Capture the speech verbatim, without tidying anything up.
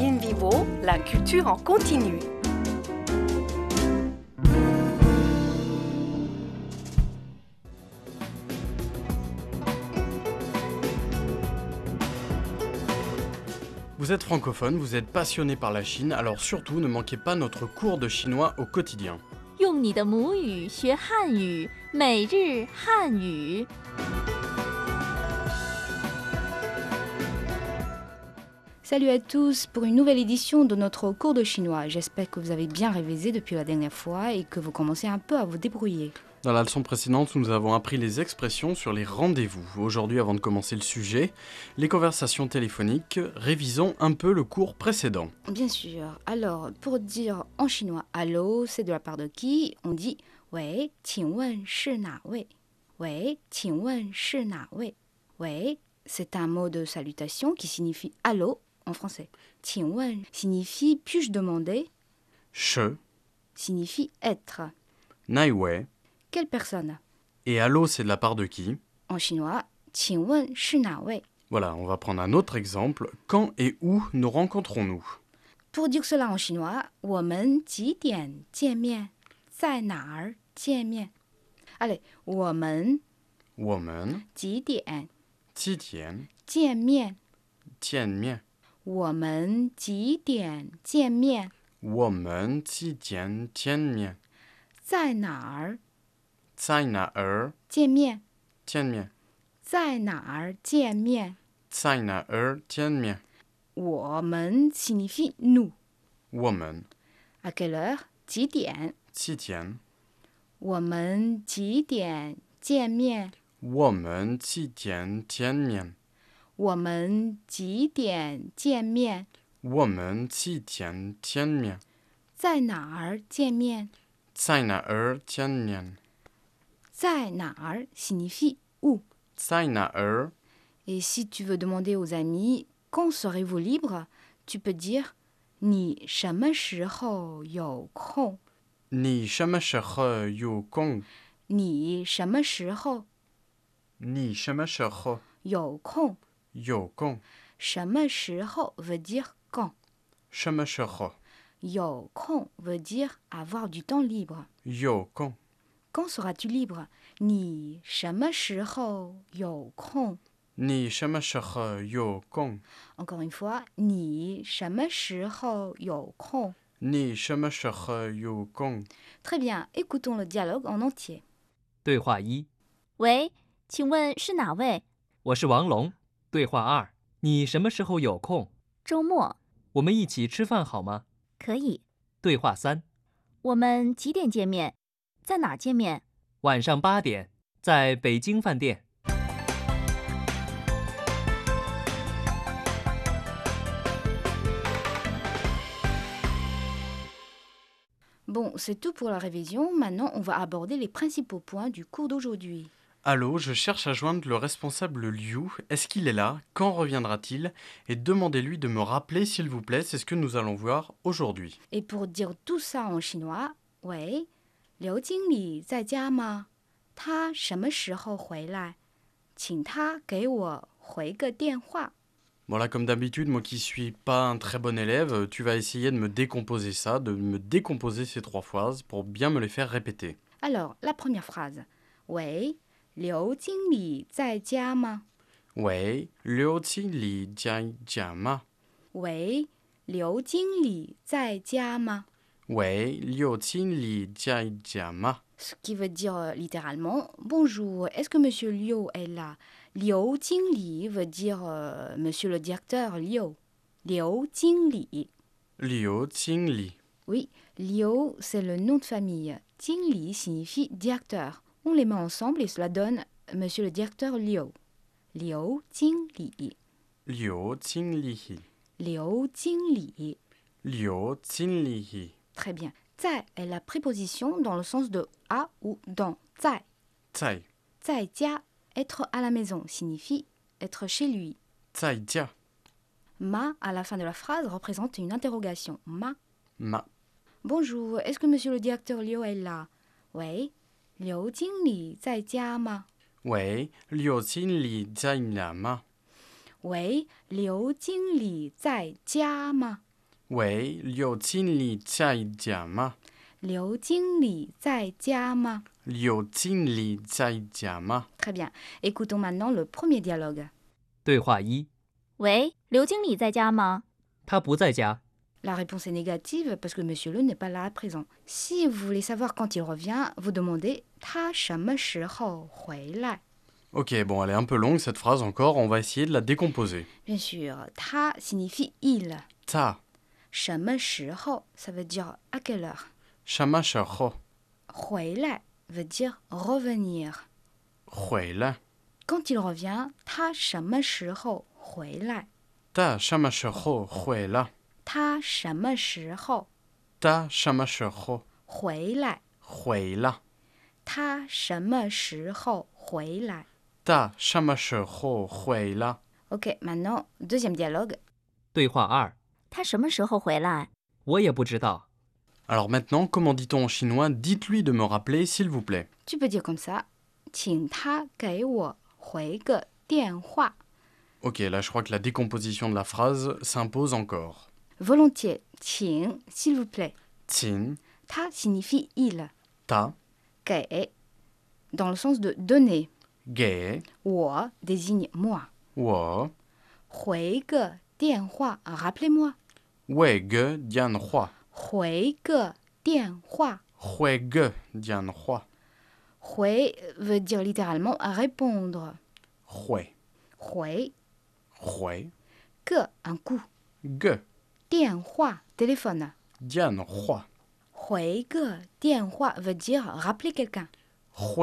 In vivo, la culture en continu. Vous êtes francophone, vous êtes passionné par la Chine, alors surtout ne manquez pas notre cours de chinois au quotidien. 用你的母语学汉语，每日汉语。 Salut à tous pour une nouvelle édition de notre cours de chinois. J'espère que vous avez bien révisé depuis la dernière fois et que vous commencez un peu à vous débrouiller. Dans la leçon précédente, nous avons appris les expressions sur les rendez-vous. Aujourd'hui, avant de commencer le sujet, les conversations téléphoniques, révisons un peu le cours précédent. Bien sûr. Alors, pour dire en chinois « allô », c'est de la part de qui? On dit «喂，请问是哪位？喂，请问是哪位？喂，c'est un mot de salutation qui signifie « allô » en français. « 请问 » signifie « puis-je demander » Che, signifie « être ». nai wei. Quelle personne? Et allô, c'est de la part de qui? En chinois, 请问是哪位? Voilà, on va prendre un autre exemple. Quand et où nous rencontrons-nous? Pour dire cela en chinois, 我们几点见面？在哪儿见面？ Allez, 我们我们几点几点见面？ 见面？ 我们几点见面？ 我们几点见面？ 在哪儿在哪儿见面？ 见面？ 在哪儿见面？ 在哪儿见面？ 我们 signifie nous. 我们 À quelle heure? 几点？ 几点？ 我们几点见面？ 我们几点见面？ 我们几点见面？ 我们几点见面？ 在哪儿见面？ 在哪儿见面？ 在哪儿 signifie où. 在哪儿？ Et si tu veux demander aux amis quand serez-vous libre, tu peux dire 你什么时候有空？ 你什么时候有空？ 你什么时候你什么时候有空？ 有空？ 什么时候 veut dire quand. 什么时候有空 veut dire avoir du temps libre. 有空？ Quand seras-tu libre? 你什么时候有空？ 你什么时候有空？ Encore une fois, 你什么时候有空？ 你什么时候有空？ Très bien, écoutons le dialogue en entier. 对话一： 喂，请问是哪位？ 我是王龙。对话二：你什么时候有空？ 周末我们一起吃饭好吗？ 可以。 对话三： 我们几点见面？在哪儿见面？ 晚上八点，在北京饭店。 Bon, c'est tout pour la révision. Maintenant, on va aborder les principaux points du cours d'aujourd'hui. Allô, je cherche à joindre le responsable Liu. Est-ce qu'il est là? Quand reviendra-t-il? Et demandez-lui de me rappeler, s'il vous plaît, c'est ce que nous allons voir aujourd'hui. Et pour dire tout ça en chinois, 喂，刘经理在家吗？他什么时候回来？请他给我回个电话。 Voilà, comme d'habitude, moi qui suis pas un très bon élève, tu vas essayer de me décomposer ça, de me décomposer ces trois phrases pour bien me les faire répéter. Alors, la première phrase. 喂，刘经理在家吗？ 喂，刘经理在家吗？ 喂，刘经理在家吗？ 喂，刘经理在家吗？ Ce qui veut dire euh, littéralement bonjour, est-ce que monsieur Liu est là? Liu Jingli veut dire euh, monsieur le directeur Liu. Liu Jingli. Liu Jingli. Oui, Liu c'est le nom de famille. Jingli signifie directeur. On les met ensemble et cela donne monsieur le directeur Liu. Liu Jingli. Liu Jingli. Liu Jingli. Liu Jingli. Très bien. Zai est la préposition dans le sens de à ou dans. Zai. Zai. Zai jia, être à la maison, signifie être chez lui. Zai jia. Ma, à la fin de la phrase, représente une interrogation. Ma. Ma. Bonjour, est-ce que monsieur le directeur Liu est là? Oui. Liu Jingli zai jia ma? 喂，刘经理在哪吗？ 喂，刘经理在家吗喂，柳经理在家吗？ 刘经理在家吗？ 柳经理在家吗？ Très bien. Écoutons maintenant le premier dialogue. 对话一， 喂，刘经理在家吗？ 他不在家。 La réponse est négative parce que Monsieur Le n'est pas là à présent. Si vous voulez savoir quand il revient, vous demandez 他什么时候回来 Ok, bon, elle est un peu longue cette phrase encore, on va essayer de la décomposer. Bien sûr, 他 signifie il. Ta, 什么时候 ça veut dire à quelle heure. shama shaho, 回来 veut dire revenir. 回来. Quand il revient, 他什么时候回来 Ta shama shaho, 回来. 他什么时候 Ta shama shaho, 回来回来. 他什么时候回来 Ta shama shaho, 回来. Ok, maintenant, deuxième dialogue. 对话二， 他什么时候回来？ 我也不知道。 Alors maintenant, comment dit-on en chinois? Dites-lui de me rappeler, s'il vous plaît. Tu peux dire comme ça. 请他给我回个电话 Ok, là je crois que la décomposition de la phrase s'impose encore. Volontiers. 请 s'il vous plaît. Tin, 他 signifie il. ta, 给 dans le sens de donner. ge, 我 désigne moi. wo, 回个电话 rappelez-moi. we ge, dian hua. 回个电话 Hui ge, dian hua. 回 veut dire littéralement répondre. Hui, 回 hui, 个 un coup. ge, 电话 téléphone. dian hua. 回个电话 veut dire rappeler quelqu'un. Hui